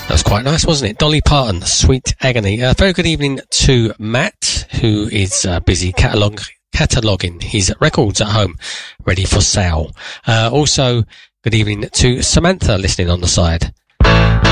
That was quite nice, wasn't it? Dolly Parton, Sweet Agony. Very good evening to Matt, who is busy cataloguing his records at home, ready for sale. Also, good evening to Samantha, listening on the side.